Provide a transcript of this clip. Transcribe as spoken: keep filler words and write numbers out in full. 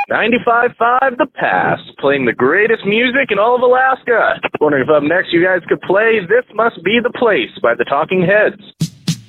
ninety-five point five The Pass, playing the greatest music in all of Alaska. Wondering if up next you guys could play This Must Be the Place by the Talking Heads.